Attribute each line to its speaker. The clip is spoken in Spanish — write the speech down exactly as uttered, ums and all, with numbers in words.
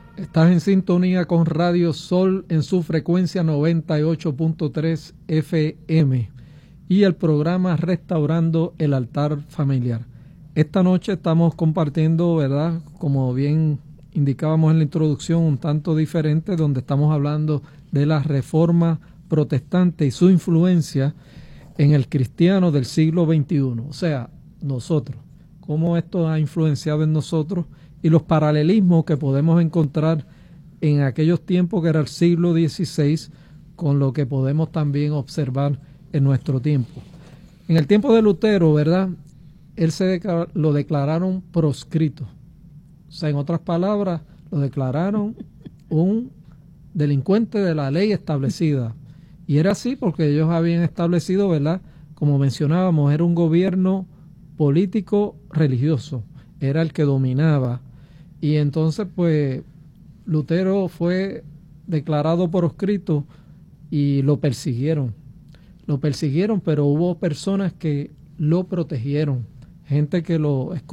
Speaker 1: Estás en sintonía con Radio Sol en su frecuencia noventa y ocho punto tres F M y el programa Restaurando el Altar Familiar. Esta noche estamos compartiendo, ¿verdad?, como bien indicábamos en la introducción, un tanto diferente, donde estamos hablando de la Reforma Protestante y su influencia en el cristiano del siglo veintiuno, o sea, nosotros, cómo esto ha influenciado en nosotros y los paralelismos que podemos encontrar en aquellos tiempos que era el siglo dieciséis con lo que podemos también observar en nuestro tiempo. En el tiempo de Lutero, ¿verdad?, él se declar, lo declararon proscrito. O sea, en otras palabras, lo declararon un delincuente de la ley establecida. Y era así porque ellos habían establecido, ¿verdad?, como mencionábamos, era un gobierno político religioso, era el que dominaba. Y entonces, pues, Lutero fue declarado proscrito y lo persiguieron. Lo persiguieron, pero hubo personas que lo protegieron, gente que lo